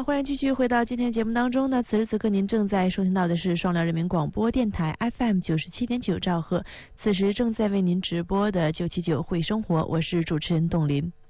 好，欢迎继续回到今天节目当中呢。此时此刻，您正在收听到的是双辽人民广播电台 FM 97.9兆赫，此时正在为您直播的979会生活，我是主持人董林。